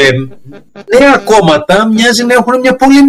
νέα κόμματα μοιάζει να έχουν μια πολύ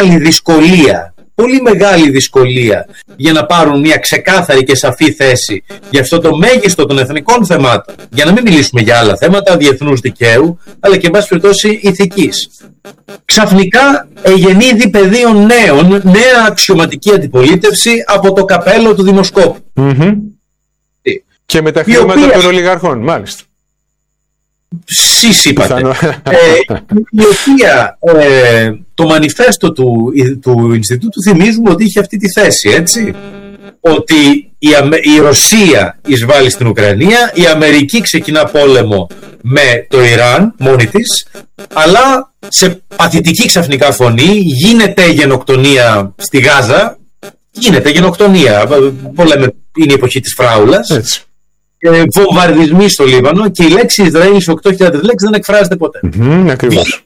μεγάλη δυσκολία για να πάρουν μια ξεκάθαρη και σαφή θέση για αυτό το μέγιστο των εθνικών θεμάτων, για να μην μιλήσουμε για άλλα θέματα διεθνούς δικαίου, αλλά και εν πάση περιπτώσει ηθικής. Ξαφνικά εγεννήθη πεδίο νέων, νέα αξιωματική αντιπολίτευση από το καπέλο του δημοσκόπου. Και με τα χρήματα των ολιγαρχών, μάλιστα. Είπατε. Η οποία το μανιφέστο του Ινστιτούτου θυμίζουμε ότι είχε αυτή τη θέση, έτσι, ότι η Ρωσία εισβάλλει στην Ουκρανία, η Αμερική ξεκινά πόλεμο με το Ιράν μόνη της, αλλά σε παθητική ξαφνικά φωνή γίνεται γενοκτονία στη Γάζα, είναι η εποχή της φράουλας, έτσι. Βομβαρδισμοί στο Λίβανο, και η λέξη Ισραήλ σε 8.000 λέξεις δεν εκφράζεται ποτέ. Ακριβώς.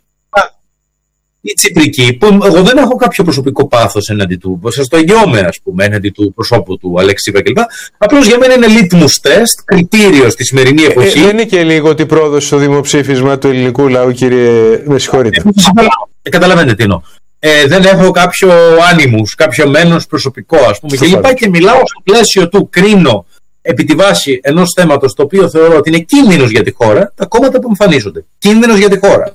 Η Τσιπρική, που εγώ δεν έχω κάποιο προσωπικό πάθος εναντί του, σας το εγγυώμαι, ας πούμε, εναντί του προσώπου του Αλέξη Τσίπρα κλπ. Απλώς για μένα είναι litmus test, κριτήριο στη σημερινή εποχή. Δεν είναι και λίγο την πρόδοση στο δημοψήφισμα του ελληνικού λαού, κύριε, με συγχωρείτε. Καταλαβαίνετε τι εννοώ. Δεν έχω κάποιο άνιμους, κάποιο μένος προσωπικό, ας πούμε, και μιλάω στο πλαίσιο του κρίνω επί τη βάση ενός θέματος το οποίο θεωρώ ότι είναι κίνδυνος για τη χώρα, τα κόμματα που εμφανίζονται. Κίνδυνος για τη χώρα.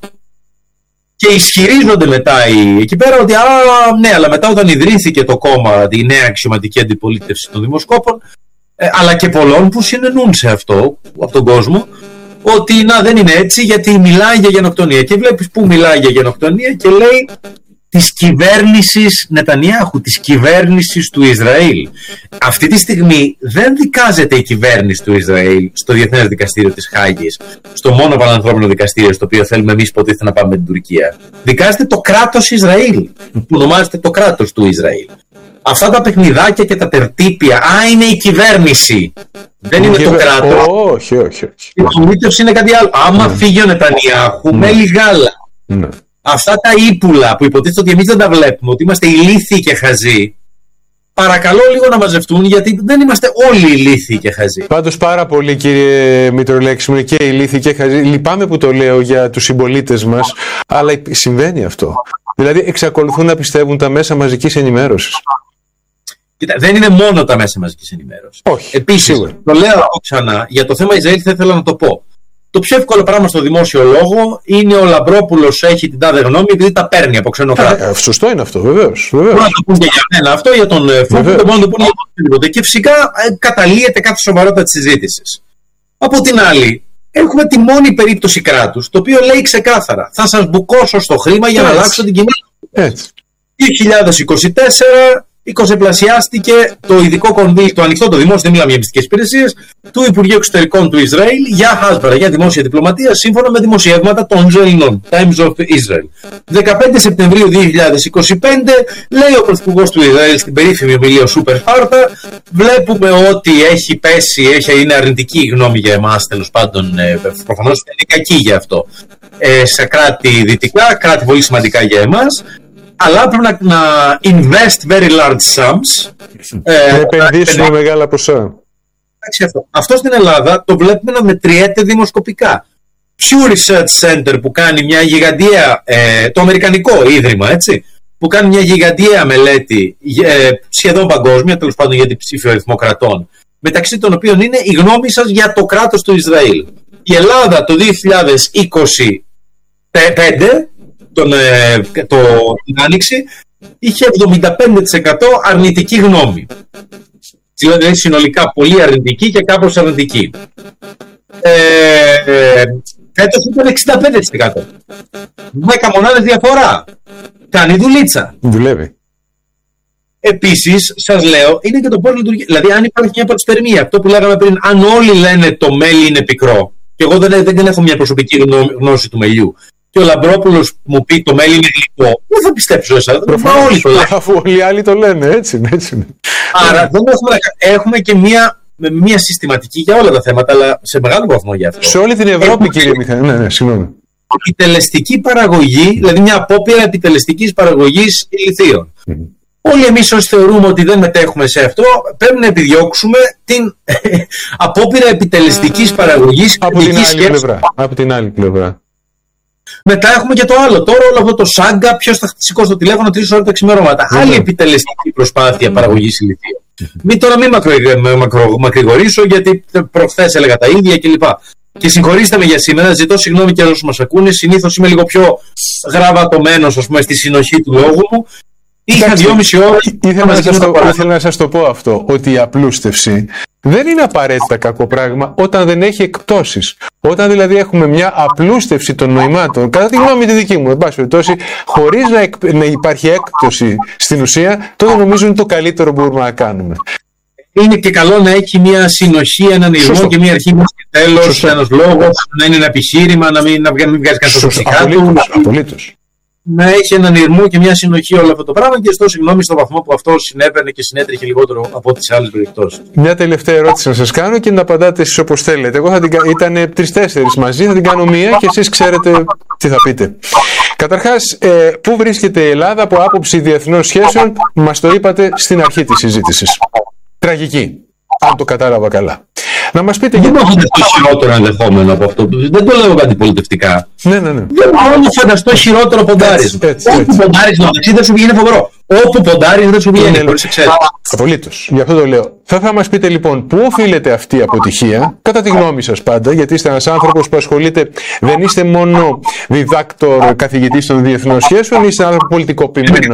Και ισχυρίζονται μετά εκεί πέρα ότι ναι, αλλά μετά όταν ιδρύθηκε το κόμμα, η νέα αξιωματική αντιπολίτευση των δημοσκόπων, αλλά και πολλών που συνενούν σε αυτό από τον κόσμο, ότι δεν είναι έτσι, γιατί μιλάει για γενοκτονία. Και βλέπεις που μιλάει για γενοκτονία και λέει της κυβέρνησης Νετανιάχου, της κυβέρνησης του Ισραήλ. Αυτή τη στιγμή δεν δικάζεται η κυβέρνηση του Ισραήλ στο Διεθνές Δικαστήριο της Χάγης, στο μόνο πανανθρώπινο δικαστήριο στο οποίο θέλουμε εμείς υποτίθεται να πάμε με την Τουρκία. Δικάζεται το κράτος Ισραήλ, που ονομάζεται το κράτος του Ισραήλ. Αυτά τα παιχνιδάκια και τα τερτύπια, είναι η κυβέρνηση. Δεν είναι το κράτος. Όχι. Η πολίτευση είναι κάτι άλλο. Άμα φύγει ο Νετανιάχου, μέλι γάλα. Αυτά τα ύπουλα που υποτίθεται ότι εμείς δεν τα βλέπουμε, ότι είμαστε ηλίθιοι και χαζοί, παρακαλώ λίγο να μαζευτούν, γιατί δεν είμαστε όλοι ηλίθιοι και χαζοί. Πάντως πάρα πολύ, κύριε Μητρολέξη, μου, και ηλίθιοι και χαζοί. Λυπάμαι που το λέω για τους συμπολίτες μας, αλλά συμβαίνει αυτό. Δηλαδή εξακολουθούν να πιστεύουν τα μέσα μαζικής ενημέρωσης. Κοίτα, δεν είναι μόνο τα μέσα μαζικής ενημέρωσης. Όχι. Επίσης, το λέω ξανά, για το θέμα Ισραήλ θα ήθελα να το πω. Το πιο εύκολο πράγμα στο δημόσιο λόγο είναι ο Λαμπρόπουλος έχει την τάδε γνώμη επειδή τα παίρνει από ξένο κράτος. Σωστό είναι αυτό, βεβαίως. Μπορούν να το πούν και για μένα αυτό, για τον Φούκο, δεν μπορούν να το πούν για οτιδήποτε. Και φυσικά καταλύεται κάθε σοβαρότητα της συζήτησης. Από την άλλη, έχουμε τη μόνη περίπτωση κράτους, το οποίο λέει ξεκάθαρα: θα σας μπουκώσω στο χρήμα για να αλλάξω την κοινωνία. 2024. 20πλασιάστηκε το ειδικό κονδύλι, το ανοιχτό, το δημόσιο, δεν μιλάμε για μυστικές υπηρεσίες, του Υπουργείου Εξωτερικών του Ισραήλ για Χάσβαρα, για δημόσια διπλωματία, σύμφωνα με δημοσιεύματα των Ισραηλινών, Times of Israel. 15 Σεπτεμβρίου 2025, λέει ο Πρωθυπουργός του Ισραήλ στην περίφημη ομιλία Super Harta, βλέπουμε ότι έχει πέσει, είναι αρνητική η γνώμη για εμάς, τέλος πάντων, προφανώς είναι κακή για αυτό, σε κράτη δυτικά, κράτη πολύ σημαντικά για εμάς. Αλλά πρέπει να invest very large sums. Να επενδύσουμε μεγάλα ποσά. Αυτό στην Ελλάδα το βλέπουμε να μετριέται δημοσκοπικά. Pew Research Center που κάνει μια γιγαντιαία, το αμερικανικό ίδρυμα, έτσι, που κάνει μια γιγαντιαία μελέτη σχεδόν παγκόσμια, τέλος πάντων για την ψήφιο αριθμό κρατών, μεταξύ των οποίων είναι η γνώμη σας για το κράτος του Ισραήλ. Η Ελλάδα το 2025, την Άνοιξη, είχε 75% αρνητική γνώμη. Δηλαδή συνολικά πολύ αρνητική και κάπως αρνητική. Φέτος ήταν 65%. 10 μονάδες διαφορά. Κάνει δουλίτσα. Δουλεύει. Επίσης, σας λέω, είναι και το πώς λειτουργεί. Δηλαδή, αν υπάρχει μια πρωτοσπερμία, αυτό που λέγαμε πριν, αν όλοι λένε το μέλι είναι πικρό, και εγώ δεν έχω μια προσωπική γνώση του μελιού, και ο Λαμπρόπουλος μου πει το μέλι είναι γλυκό, δεν θα πιστέψω εσάς. Προφανώς, αφού όλοι οι άλλοι το λένε, έτσι είναι. Άρα δεν έχουμε και μια συστηματική για όλα τα θέματα, αλλά σε μεγάλο βαθμό για αυτό. Σε όλη την Ευρώπη, κύριε Μιχαήλ. Ναι, συγγνώμη. Επιτελεστική παραγωγή, δηλαδή μια απόπειρα επιτελεστικής παραγωγής ηλιθείων. Όλοι εμείς όσοι θεωρούμε ότι δεν μετέχουμε σε αυτό, πρέπει να επιδιώξουμε την απόπειρα επιτελεστικής παραγωγής από την άλλη πλευρά. Μετά έχουμε και το άλλο. Τώρα όλο αυτό το σάγκα, ποιος θα σηκώσει το τηλέφωνο 3 ώρες τα ξημερώματα. Άλλη επιτελεστική προσπάθεια παραγωγής ηλιθείου. Μην μακρηγορήσω, γιατί προχθές έλεγα τα ίδια κλπ. Και συγχωρήστε με για σήμερα, ζητώ συγγνώμη και όσους μας ακούνε. Συνήθως είμαι λίγο πιο γραβατωμένος, ας πούμε, στη συνοχή του λόγου μου. Είχα 2,5 ώρες. Ήθελα να σας το πω αυτό, ότι η απλούστευση δεν είναι απαραίτητα κακό πράγμα όταν δεν έχει εκπτώσεις. Όταν δηλαδή έχουμε μια απλούστευση των νοημάτων, κατά τη γνώμη τη δική μου, εν πάση περιπτώσει, χωρίς να υπάρχει έκπτωση στην ουσία, τότε νομίζω είναι το καλύτερο που μπορούμε να κάνουμε. Είναι και καλό να έχει μια συνοχή, έναν ηρμό και μια αρχή και τέλος, ένας λόγος, να είναι ένα επιχείρημα, να μην βγάζει κανένα σωστικά του. Απολύτως. Να έχει έναν ηρμό και μια συνοχή όλο αυτό το πράγμα, και στο συγγνώμη στο βαθμό που αυτό συνέβαινε και συνέτρεχε λιγότερο από τις άλλες περιπτώσεις. Μια τελευταία ερώτηση να σας κάνω και να απαντάτε εσείς όπως θέλετε. Εγώ ήταν 3-4 μαζί, θα την κάνω μία και εσείς ξέρετε τι θα πείτε. Καταρχάς, πού βρίσκεται η Ελλάδα από άποψη διεθνών σχέσεων, μας το είπατε στην αρχή της συζήτησης. Τραγική, αν το κατάλαβα καλά. Να μας πείτε γιατί. Δεν έχω φανταστεί χειρότερο ενδεχόμενο από αυτό. Δεν το λέω αντιπολιτευτικά. Ναι. Δεν μπορώ να φανταστώ χειρότερο ποντάρισμα. Όπου ποντάρισμα δεν σου βγαίνει φοβερό. Όπου ποντάρισμα δεν σου βγαίνει. Απολύτως. Γι' αυτό το λέω. Θα μας πείτε λοιπόν πού οφείλεται αυτή η αποτυχία, κατά τη γνώμη σας πάντα, γιατί είστε ένας άνθρωπος που ασχολείται, δεν είστε μόνο διδάκτορ, καθηγητής των διεθνών σχέσεων, είστε ένα άνθρωπο πολιτικοποιημένο.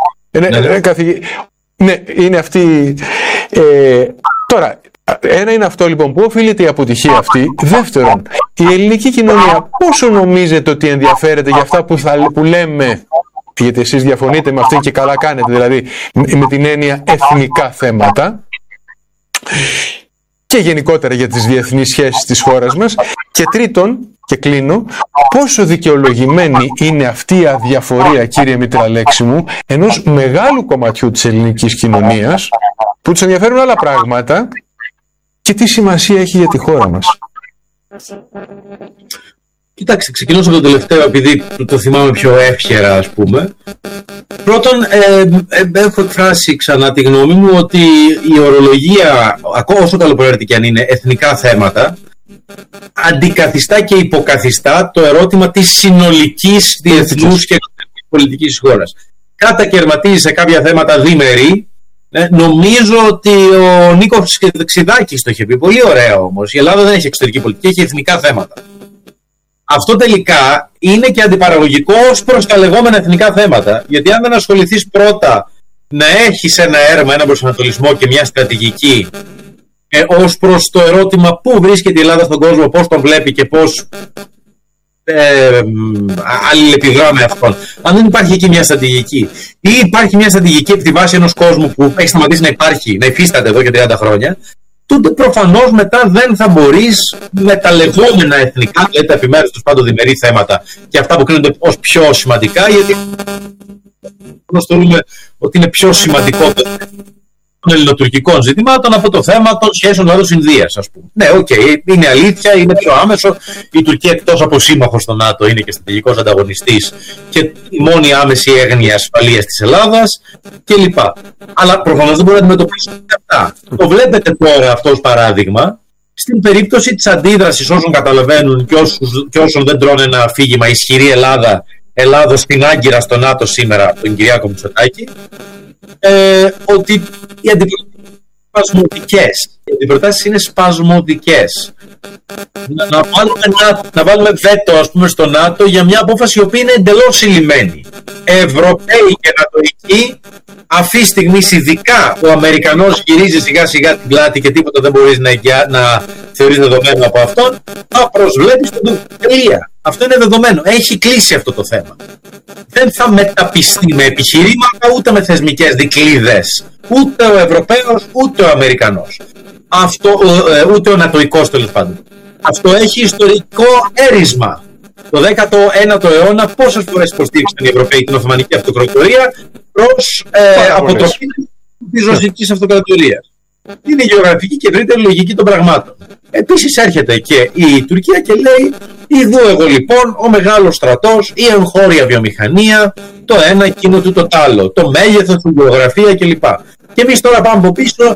Ναι, είναι αυτή. Τώρα, ένα είναι αυτό λοιπόν, που οφείλεται η αποτυχία αυτή. Δεύτερον, η ελληνική κοινωνία πόσο νομίζετε ότι ενδιαφέρεται για αυτά που λέμε, γιατί εσείς διαφωνείτε με αυτήν και καλά κάνετε, δηλαδή με την έννοια εθνικά θέματα, και γενικότερα για τις διεθνείς σχέσεις της χώρας μας. Και τρίτον, και κλείνω, πόσο δικαιολογημένη είναι αυτή η αδιαφορία, κύριε Μητραλέξη μου, ενός μεγάλου κομματιού της ελληνικής κοινωνίας, που τους ενδιαφέρουν άλλα πράγματα, και τι σημασία έχει για τη χώρα μας. Κοιτάξτε, ξεκινώ από το τελευταίο, επειδή το θυμάμαι πιο εύχερα, ας πούμε. Πρώτον, έχω εκφράσει ξανά τη γνώμη μου ότι η ορολογία, ακόμα όσο καλοπροαίρετη και αν είναι, εθνικά θέματα, αντικαθιστά και υποκαθιστά το ερώτημα της συνολικής διεθνούς και πολιτικής της χώρας. Κατακαιρματίζει σε κάποια θέματα διμερή. Νομίζω ότι ο Νίκος Ξηδάκης το είχε πει. Πολύ ωραία όμως. Η Ελλάδα δεν έχει εξωτερική πολιτική, έχει εθνικά θέματα. Αυτό τελικά είναι και αντιπαραγωγικό ως προς τα λεγόμενα εθνικά θέματα. Γιατί αν δεν ασχοληθείς πρώτα να έχεις ένα έρμα, ένα προσανατολισμό και μια στρατηγική ως προς το ερώτημα πού βρίσκεται η Ελλάδα στον κόσμο, πώς τον βλέπει και πώς αλληλεπιδρά με αυτόν. Αν δεν υπάρχει εκεί μια στρατηγική, ή υπάρχει μια στρατηγική από τη βάση ενός κόσμου που έχει σταματήσει να υπάρχει, να υφίσταται εδώ και 30 χρόνια, τότε προφανώς μετά δεν θα μπορείς με τα λεγόμενα εθνικά, δηλαδή τα επιμέρους τους πάντων διμερεί θέματα και αυτά που κρίνονται ως πιο σημαντικά, γιατί θεωρούμε ότι είναι πιο σημαντικό των ελληνοτουρκικών ζητημάτων από το θέμα των σχέσεων Ελλάδος-Ινδίας, ας πούμε. Ναι, είναι αλήθεια, είναι πιο άμεσο. Η Τουρκία, εκτός από σύμμαχος στο ΝΑΤΟ, είναι και στρατηγικός ανταγωνιστής και η μόνη άμεση έγνοια ασφαλείας της Ελλάδας κλπ. Αλλά προφανώς δεν μπορεί να αντιμετωπίσει αυτά. Το βλέπετε τώρα αυτό ως παράδειγμα στην περίπτωση της αντίδρασης όσων καταλαβαίνουν και όσων δεν τρώνε ένα αφήγημα ισχυρή Ελλάδος στην Άγκυρα στο ΝΑΤΟ σήμερα από τον Κυριάκο Μητσοτάκη. Ότι οι αντιπροτάσεις είναι σπασμωδικές. Να βάλουμε βέτο, ας πούμε, στο ΝΑΤΟ για μια απόφαση η οποία είναι εντελώς συλλημμένη. Ευρωπαίοι και Νατοικοί, αυτή τη στιγμή ειδικά ο Αμερικανός γυρίζει σιγά σιγά την πλάτη και τίποτα δεν μπορείς να θεωρείς δεδομένο από αυτόν, θα προσβλέπεις τον τελεία. Αυτό είναι δεδομένο. Έχει κλείσει αυτό το θέμα. Δεν θα μεταπιστεί με επιχειρήματα ούτε με θεσμικές δικλείδες. Ούτε ο Ευρωπαίος ούτε ο Αμερικανός. Ούτε ο Νατοικός τέλος πάντων. Αυτό έχει ιστορικό έρισμα. Το 19ο αιώνα πόσες φορές υποστήριξαν οι Ευρωπαίοι την Οθωμανική Αυτοκρατορία προς αποτροπή της Ρωσικής Αυτοκρατορίας. Είναι η γεωγραφική και ευρύτερη λογική των πραγμάτων. Επίσης έρχεται και η Τουρκία και λέει: ειδού εγώ λοιπόν ο μεγάλος στρατός, η εγχώρια βιομηχανία, το ένα εκείνο του το άλλο, το μέγεθος, η γεωγραφία κλπ. Και εμείς τώρα πάμε από πίσω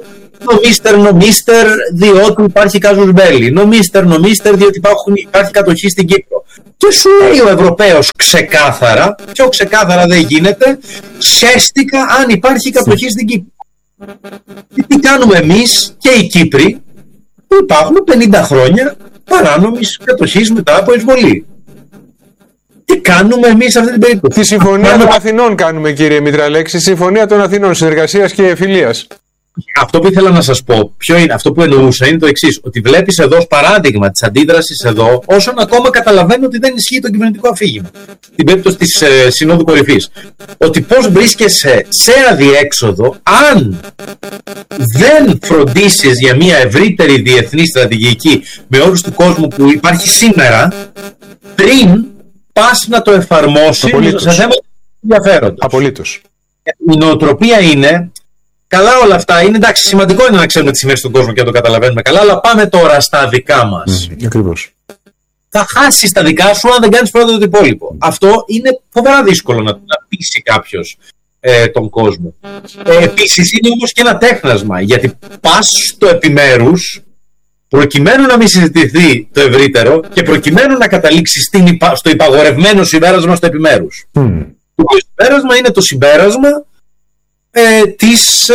Νομίστερ, διότι υπάρχει κάζους μπέλι. Νομίστερ, διότι υπάρχει κατοχή στην Κύπρο. Και σου λέει ο Ευρωπαίος ξεκάθαρα, πιο ξεκάθαρα δεν γίνεται, σχέστηκα αν υπάρχει κατοχή στην Κύπρο. Και τι κάνουμε εμείς και οι Κύπροι, που υπάρχουν 50 χρόνια παράνομης κατοχής μετά από εισβολή. Τι κάνουμε εμείς σε αυτή την περίπτωση? Τη Συμφωνία των Αθηνών κάνουμε, κύριε Μητραλέξη. Συμφωνία των Αθηνών, συνεργασίας και φιλίας. Αυτό που ήθελα να σας πω, αυτό που εννοούσα είναι το εξής, ότι βλέπεις εδώ ως παράδειγμα της αντίδρασης εδώ, όσον ακόμα καταλαβαίνω ότι δεν ισχύει το κυβερνητικό αφήγημα. Την περίπτωση της Συνόδου Κορυφής. Ότι πώς βρίσκεσαι σε αδιέξοδο αν δεν φροντίσεις για μια ευρύτερη διεθνή στρατηγική με όρους του κόσμου που υπάρχει σήμερα, πριν πας να το εφαρμόσεις σε θέματα ενδιαφέροντος. Απολύτως. Η νοοτροπία είναι, καλά όλα αυτά, είναι εντάξει, σημαντικό είναι να ξέρουμε τι συμβαίνει στον κόσμο και να το καταλαβαίνουμε καλά, αλλά πάμε τώρα στα δικά μας. Ακριβώς. Θα χάσεις τα δικά σου αν δεν κάνεις πρώτα το υπόλοιπο. Αυτό είναι φοβερά δύσκολο να πείσει κάποιος τον κόσμο. Επίσης είναι όμως και ένα τέχνασμα, γιατί πας στο επιμέρους προκειμένου να μην συζητηθεί το ευρύτερο και προκειμένου να καταλήξει στο υπαγορευμένο συμπέρασμα στο επιμέρους. Το συμπέρασμα είναι το συμπέρασμα της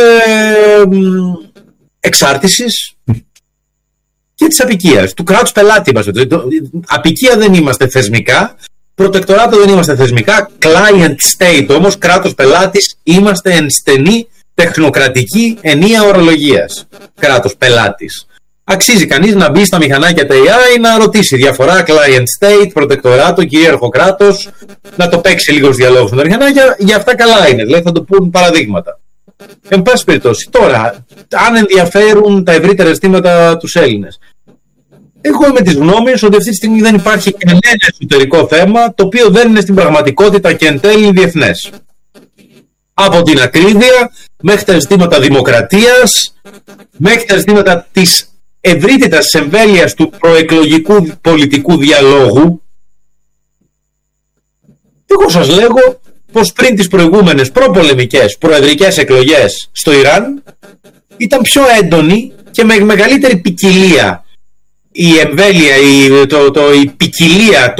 εξάρτησης και της απικίας, του κράτους πελάτη. Απικία δεν είμαστε θεσμικά, προτεκτοράτο δεν είμαστε θεσμικά, client state όμως, κράτος πελάτης είμαστε εν στενή τεχνοκρατική ενία ορολογίας. Κράτος πελάτης. Αξίζει κανείς να μπει στα μηχανάκια τα AI να ρωτήσει διαφορά client state, προτεκτοράτο, κυρίαρχο κράτος, να το παίξει λίγο στους διαλόγους με τα μηχανάκια, για αυτά καλά είναι, δηλαδή θα το πούν παραδείγματα. Εν πάση περιπτώσει, τώρα, αν ενδιαφέρουν τα ευρύτερα αισθήματα τους Έλληνες, εγώ είμαι της γνώμης ότι αυτή τη στιγμή δεν υπάρχει κανένα εσωτερικό θέμα το οποίο δεν είναι στην πραγματικότητα και εν τέλει διεθνές. Από την ακρίβεια μέχρι τα ζητήματα δημοκρατίας, μέχρι τα ζητήματα της ευρύτητας της εμβέλειας του προεκλογικού πολιτικού διαλόγου. Εγώ σας λέγω πως πριν τις προηγούμενες προπολεμικές προεδρικές εκλογές στο Ιράν ήταν πιο έντονη και με μεγαλύτερη ποικιλία η εμβέλεια, η ποικιλία,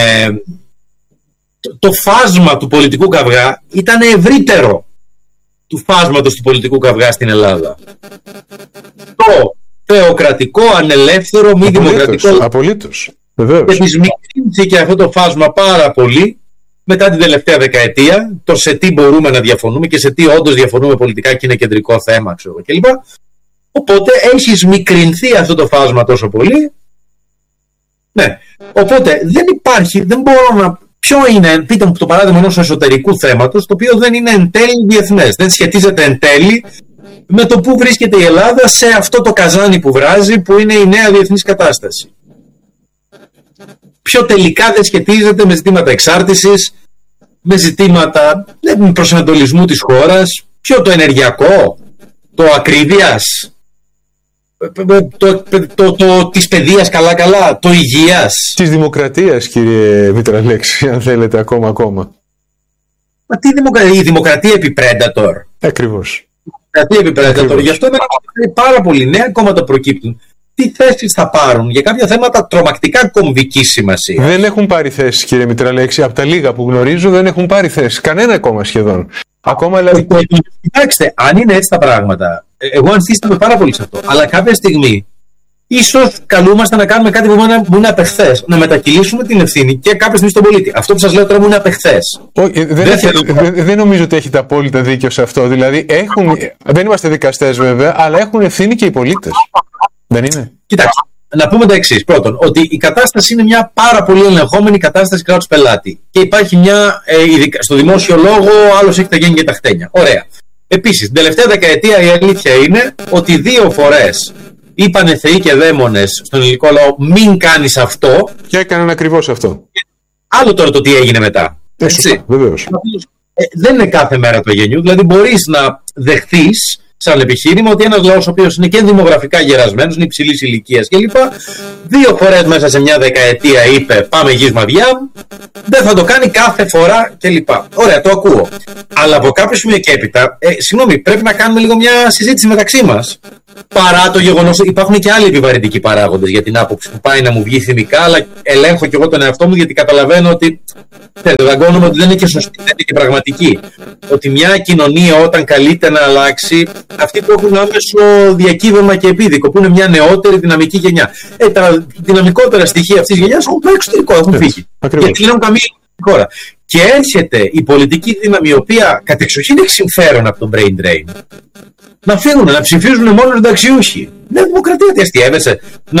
το φάσμα του πολιτικού καυγά ήταν ευρύτερο του φάσματος του πολιτικού καυγά στην Ελλάδα. Το θεοκρατικό, ανελεύθερο, μη δημοκρατικό. Απολύτως. Βεβαίως. Και επισμικρύνθηκε και αυτό το φάσμα πάρα πολύ μετά την τελευταία δεκαετία. Το σε τι μπορούμε να διαφωνούμε και σε τι όντως διαφωνούμε πολιτικά και είναι κεντρικό θέμα, ξέρω κλπ. Οπότε έχει σμικρινθεί αυτό το φάσμα τόσο πολύ. Ναι. Οπότε δεν υπάρχει, δεν μπορώ να. Ποιο είναι, πείτε μου το παράδειγμα ενός εσωτερικού θέματος, το οποίο δεν είναι εν τέλει διεθνές. Δεν σχετίζεται εν τέλει με το που βρίσκεται η Ελλάδα σε αυτό το καζάνι που βράζει, που είναι η νέα διεθνής κατάσταση. Πιο τελικά δεν σχετίζεται με ζητήματα εξάρτησης, με ζητήματα προσανατολισμού της χώρας, πιο το ενεργειακό, το ακρίβειας, της παιδείας καλά, το υγείας. Της δημοκρατίας, κύριε Μητραλέξη, αν θέλετε ακόμα. Μα τι η δημοκρατία επί Predator. Ακριβώς. Γι' αυτό είναι πάρα πολύ νέα κόμματα προκύπτουν. Τι θέσεις θα πάρουν για κάποια θέματα τρομακτικά κομβικής σημασίας. Δεν έχουν πάρει θέσεις, κύριε Μητραλέξη. Από τα λίγα που γνωρίζω δεν έχουν πάρει θέσεις. Κανένα κόμμα σχεδόν. Ακόμα δηλαδή. Κοιτάξτε, αν είναι έτσι τα πράγματα, εγώ ανθίσταμαι πάρα πολύ σε αυτό. Αλλά κάποια στιγμή ίσως καλούμαστε να κάνουμε κάτι που μου είναι απεχθές. Να μετακυλήσουμε την ευθύνη και κάποια στιγμή στον πολίτη. Αυτό που σας λέω τώρα μου είναι απεχθές. Δεν νομίζω ότι έχετε απόλυτα δίκιο σε αυτό. Δηλαδή, δεν είμαστε δικαστές βέβαια, αλλά έχουν ευθύνη και οι πολίτες. Δεν είναι? Κοιτάξτε, να πούμε τα εξής. Πρώτον, ότι η κατάσταση είναι μια πάρα πολύ ελεγχόμενη κατάσταση κράτους πελάτη. Και υπάρχει μια, στο δημόσιο λόγο, άλλος έχει τα γέννη και τα χτένια. Ωραία. Επίσης, την τελευταία δεκαετία η αλήθεια είναι ότι 2 φορές είπανε θεοί και δαίμονες στον ελληνικό λαό μην κάνεις αυτό. Και έκαναν ακριβώς αυτό. Άλλο τώρα το τι έγινε μετά. Έτσι. Βεβαίως. Δεν είναι κάθε μέρα το γενιού. Δηλαδή μπορείς να δεχθείς σαν επιχείρημα ότι ένας λαός ο οποίος είναι και δημογραφικά γερασμένος, είναι υψηλής ηλικίας κλπ. 2 φορές μέσα σε μια δεκαετία είπε πάμε γης μαδιά, δεν θα το κάνει κάθε φορά κλπ. Ωραία, το ακούω. Αλλά από κάποιο σημείο και έπειτα, συγγνώμη, πρέπει να κάνουμε λίγο μια συζήτηση μεταξύ μας. Παρά το γεγονός ότι υπάρχουν και άλλοι επιβαρυντικοί παράγοντες για την άποψη που πάει να μου βγει θυμικά, αλλά ελέγχω και εγώ τον εαυτό μου γιατί καταλαβαίνω ότι δαγκώνομαι ότι δεν είναι και σωστή, δεν είναι και πραγματική. Ότι μια κοινωνία όταν καλείται να αλλάξει, αυτοί που έχουν άμεσο διακύβευμα και επίδικο, που είναι μια νεότερη δυναμική γενιά. Τα δυναμικότερα στοιχεία αυτής της γενιάς έχουν πάει εξωτερικό, έχουν φύγει. Γιατί δεν έχουν καμία χώρα. Και έρχεται η πολιτική δύναμη, η οποία κατεξοχήν έχει συμφέρον από τον brain drain, να φύγουν, να ψηφίζουν μόνο συνταξιούχοι. Είναι δημοκρατία, τι αστιεύεσαι.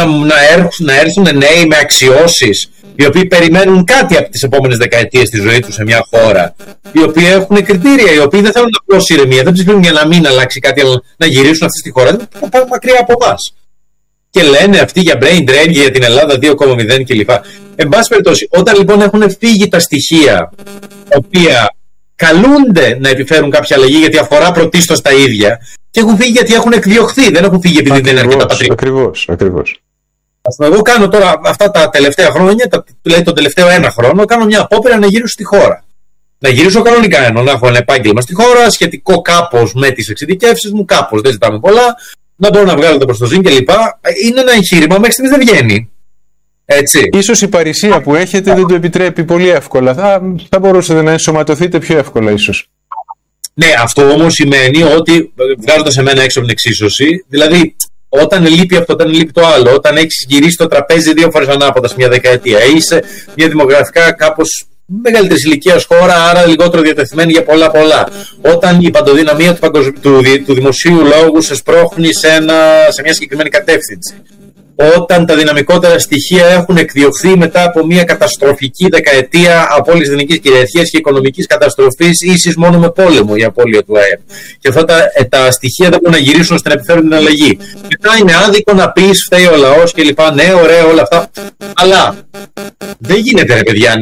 Να έρθουν νέοι με αξιώσεις, οι οποίοι περιμένουν κάτι από τις επόμενες δεκαετίες στη ζωή τους σε μια χώρα, οι οποίοι έχουν κριτήρια, οι οποίοι δεν θέλουν απλώς ηρεμία, δεν ψηφίζουν για να μην αλλάξει κάτι, αλλά να γυρίσουν αυτή τη χώρα. Δεν πάνε μακριά από εμάς. Και λένε αυτοί για brain drain και για την Ελλάδα 2,0 κλπ. Εν πάση περιπτώσει, όταν λοιπόν έχουν φύγει τα στοιχεία τα οποία καλούνται να επιφέρουν κάποια αλλαγή, γιατί αφορά πρωτίστως τα ίδια, και έχουν φύγει γιατί έχουν εκδιωχθεί, δεν έχουν φύγει επειδή δεν είναι αρκετά πατρίδα. Ακριβώς. Εγώ κάνω τώρα αυτά τα τελευταία χρόνια, δηλαδή τον τελευταίο ένα χρόνο, κάνω μια απόπειρα να γυρίσω στη χώρα. Να γυρίσω κανονικά, ενώ να έχω ένα επάγγελμα στη χώρα, σχετικό κάπως με τις εξειδικεύσεις μου, κάπως, δεν ζητάμε πολλά, να μπορώ να βγάλω το προστοζήν κλπ. Είναι ένα εγχείρημα, μέχρι στιγμής δεν βγαίνει. Έτσι. Ίσως η παρησία που έχετε δεν το επιτρέπει πολύ εύκολα. Θα μπορούσατε να ενσωματωθείτε πιο εύκολα, ίσως. Ναι, αυτό όμως σημαίνει ότι βγάζοντας εμένα έξω από την εξίσωση, δηλαδή όταν λείπει αυτό, όταν λείπει το άλλο, όταν έχεις γυρίσει το τραπέζι 2 φορές ανάποδα σε μια δεκαετία, είσαι μια δημογραφικά κάπως μεγαλύτερης ηλικίας χώρα, άρα λιγότερο διατεθειμένη για πολλά. Όταν η παντοδυναμία του δημοσίου λόγου σε σπρώχνει σε μια συγκεκριμένη κατεύθυνση. Όταν τα δυναμικότερα στοιχεία έχουν εκδιωχθεί μετά από μια καταστροφική δεκαετία απώλειας εθνικής κυριαρχίας και οικονομικής καταστροφής, ίσης μόνο με πόλεμο η απώλεια του ΑΕΠ. Και αυτά τα στοιχεία δεν μπορούν να γυρίσουν ώστε να επιφέρουν την αλλαγή. Μετά είναι άδικο να πεις φταίει ο λαός κλπ. Ναι, ωραία, όλα αυτά. Αλλά δεν γίνεται, ρε παιδιά,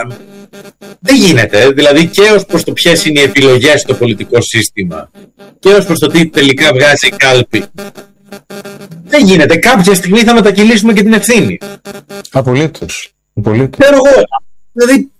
δεν γίνεται. Δηλαδή και ως προς το ποιες είναι οι επιλογές στο πολιτικό σύστημα και ως προς το τι τελικά βγάζει η κάλπη. Δεν γίνεται. Κάποια στιγμή θα μετακυλήσουμε και την ευθύνη. Απολύτως. Ξέρω εγώ. Δηλαδή,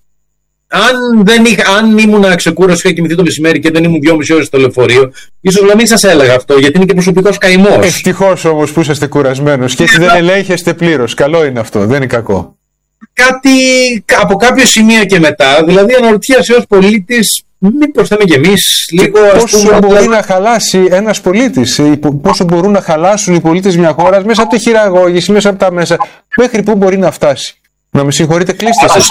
αν ήμουν ξεκούραστο, είχα κοιμηθεί το μεσημέρι και δεν ήμουν 2,5 ώρες στο λεωφορείο, ίσως να μην σας έλεγα αυτό, γιατί είναι και προσωπικός καημός. Ευτυχώς όμως που είσαστε κουρασμένος και έτσι δεν ελέγχεστε πλήρως. Καλό είναι αυτό, δεν είναι κακό. Από κάποιο σημείο και μετά, δηλαδή αναρωτιέσαι ως πολίτης, μήπως θα είμαι και εμείς λίγο. Πόσο μπορεί να χαλάσει ένας πολίτης, πόσο μπορούν να χαλάσουν οι πολίτες μια χώρα μέσα από τη χειραγώγηση, μέσα από τα μέσα, μέχρι πού μπορεί να φτάσει. Να με συγχωρείτε, κλείστε σας.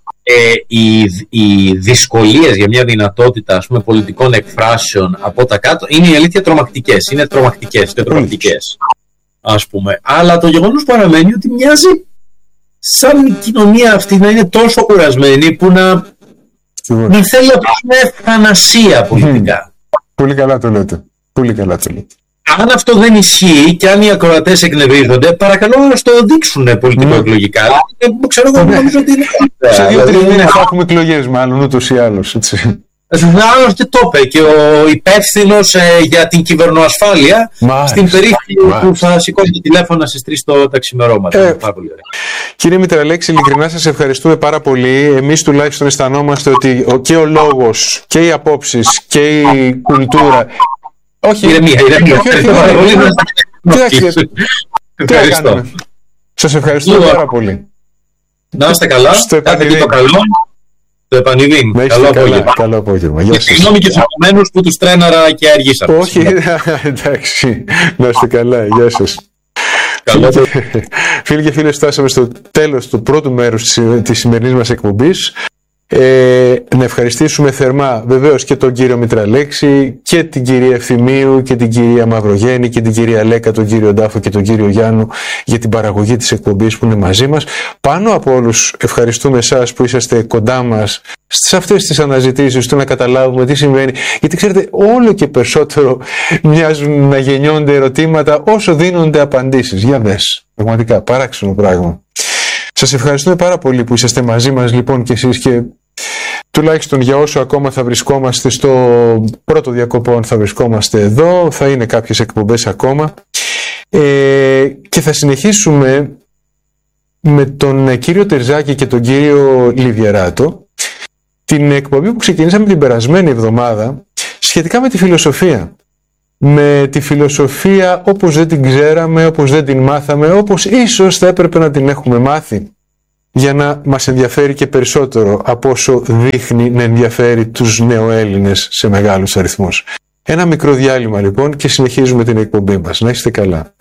Οι δυσκολίες για μια δυνατότητα, ας πούμε, πολιτικών εκφράσεων από τα κάτω είναι η αλήθεια τρομακτικές. Είναι τρομακτικές, ας πούμε. Αλλά το γεγονός παραμένει ότι μοιάζει σαν η κοινωνία αυτή να είναι τόσο κουρασμένη που να θέλει μια ευθανασία πολιτικά. Πολύ καλά το λέτε. Αν αυτό δεν ισχύει και αν οι ακροατές εκνευρίζονται, παρακαλώ να το δείξουν πολιτικο-εκλογικά. Ξέρω εγώ, νομίζω ότι είναι καλύτερα. Σε 2-3 μήνες θα έχουμε εκλογές, μάλλον ούτως ή άλλως. Άλλος και το είπε και ο υπεύθυνος για την κυβερνοασφάλεια στην περίφημη που θα σηκώσει το τηλέφωνο στις 3 τα ξημερώματα. Πάρα πολύ ωραία. Κύριε Μητραλέξη, ειλικρινά σας ευχαριστούμε πάρα πολύ. Εμείς τουλάχιστον αισθανόμαστε ότι και ο λόγος και οι απόψεις και η κουλτούρα. Όχι, ηρεμία. Τι να κάνουμε. Σας ευχαριστούμε πάρα πολύ. Να είστε καλά. Κάντε και το καλό. Το επανειδήν. Καλό απόγευμα. Και συγγνώμη και στους επομένους που τους τρέναρα και αργήσαμε. Όχι, εντάξει. Να είστε καλά. Γεια σας. Φίλοι και φίλες, φτάσαμε στο τέλος του πρώτου μέρους της σημερινής μας εκπομπής. Να ευχαριστήσουμε θερμά βεβαίως και τον κύριο Μητραλέξη και την κυρία Ευθυμίου και την κυρία Μαυρογέννη και την κυρία Λέκα, τον κύριο Ντάφο και τον κύριο Γιάννου για την παραγωγή της εκπομπής που είναι μαζί μας. Πάνω από όλους ευχαριστούμε εσάς που είσαστε κοντά μας σε αυτές τις αναζητήσεις του να καταλάβουμε τι συμβαίνει, γιατί ξέρετε όλο και περισσότερο μοιάζουν να γεννιόνται ερωτήματα όσο δίνονται απαντήσεις. Για δες, πραγματικά παράξενο πράγμα. Σας ευχαριστούμε πάρα πολύ που είσαστε μαζί μας λοιπόν και εσείς, και τουλάχιστον για όσο ακόμα θα βρισκόμαστε στο πρώτο διακοπών θα βρισκόμαστε εδώ, θα είναι κάποιες εκπομπές ακόμα και θα συνεχίσουμε με τον κύριο Τερζάκη και τον κύριο Λιβιεράτο την εκπομπή που ξεκινήσαμε την περασμένη εβδομάδα σχετικά με τη φιλοσοφία. με τη φιλοσοφία όπως δεν την ξέραμε, όπως δεν την μάθαμε, όπως ίσως θα έπρεπε να την έχουμε μάθει, για να μας ενδιαφέρει και περισσότερο από όσο δείχνει να ενδιαφέρει τους νεοέλληνες σε μεγάλους αριθμούς. Ένα μικρό διάλειμμα λοιπόν και συνεχίζουμε την εκπομπή μας. Να είστε καλά.